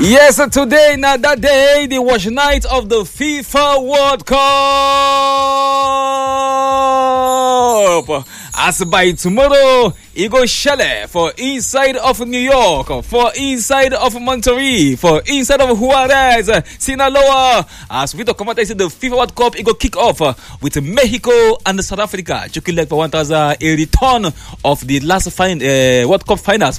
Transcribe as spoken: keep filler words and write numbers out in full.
Yes, today, now that day, the watch night of the FIFA World Cup. As by tomorrow, it go shele for inside of New York, for inside of Monterrey, for inside of Juarez, Sinaloa. As we talk about the FIFA World Cup, it go kick off with Mexico and South Africa. Joking like for one thousand, a return of the last fine, uh, World Cup finals.